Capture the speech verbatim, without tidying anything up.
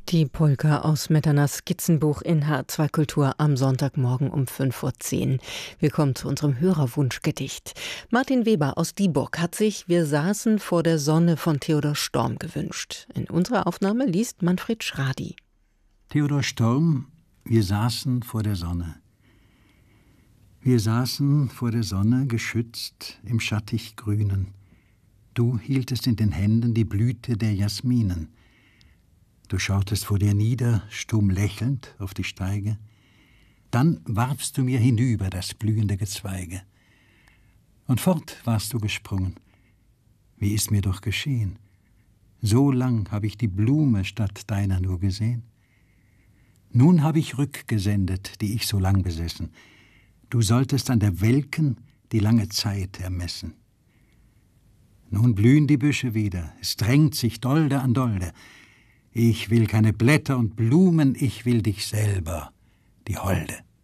Die Polka aus Smetanas Skizzenbuch in H R zwei Kultur am Sonntagmorgen um fünf Uhr zehn. Willkommen zu unserem Hörerwunschgedicht. Martin Weber aus Dieburg hat sich Wir saßen vor der Sonne von Theodor Storm gewünscht. In unserer Aufnahme liest Manfred Schradi. Theodor Storm, Wir saßen vor der Sonne. Wir saßen vor der Sonne, geschützt im schattig Grünen. Du hieltest in den Händen die Blüte der Jasminen. Du schautest vor dir nieder, stumm lächelnd auf die Steige. Dann warfst du mir hinüber das blühende Gezweige. Und fort warst du gesprungen. Wie ist mir doch geschehen? So lang habe ich die Blume statt deiner nur gesehen. Nun habe ich rückgesendet, die ich so lang besessen. Du solltest an der Welken die lange Zeit ermessen. Nun blühen die Büsche wieder, es drängt sich Dolde an Dolde. Ich will keine Blätter und Blumen, ich will dich selber, die Holde.